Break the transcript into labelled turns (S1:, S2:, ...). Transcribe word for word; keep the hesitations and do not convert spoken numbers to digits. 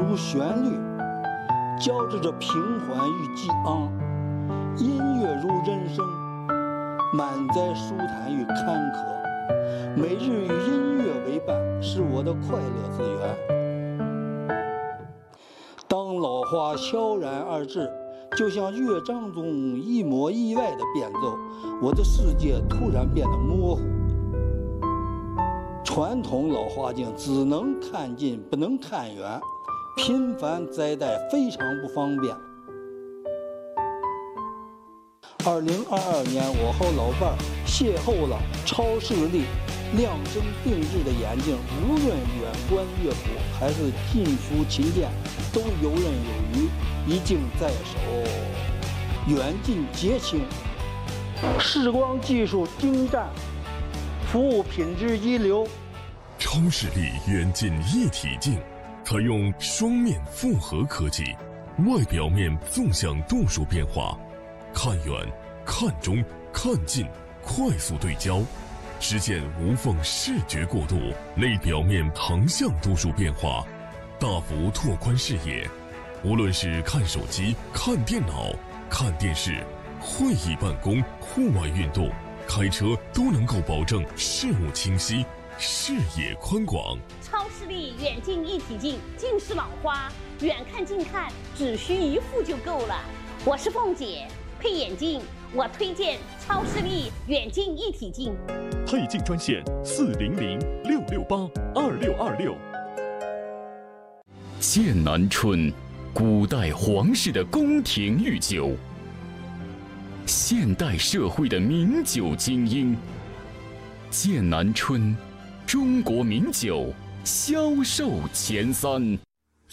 S1: 如旋律，交织着平缓与激昂；音乐如人生，满载舒坦与坎坷。每日与音乐为伴，是我的快乐之源。当老花悄然而至，就像乐章中一模一样的变奏，我的世界突然变得模糊。传统老花镜只能看近不能看远，频繁摘戴非常不方便。二零二二年，我和老伴儿邂逅了超视力量身定制的眼镜，无论远观乐谱还是近伏琴键，都游刃有余，一镜在手，远近皆清。视光技术精湛，服务品质一流。
S2: 超视力远近一体镜，采用双面复合科技，外表面纵向度数变化，看远、看中、看近，快速对焦，实现无缝视觉过渡；内表面横向度数变化，大幅拓宽视野。无论是看手机、看电脑、看电视、会议办公、户外运动、开车，都能够保证视物清晰，视野宽广。
S3: 超视力远近一体镜，近视老花远看近看只需一副就够了。我是凤姐，配眼镜我推荐超视力远近一体镜。
S4: 配镜专线四零零六六八二六二六。
S5: 剑南春，古代皇室的宫廷御酒，现代社会的名酒精英。剑南春，中国名酒销售前三。